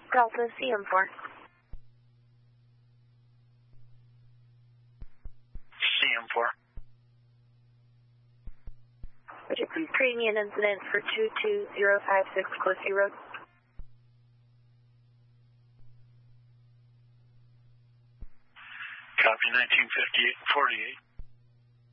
Delta CM4. CM4. Would you please create me an incident for 22056 Cliffy Road? Copy 1958-48.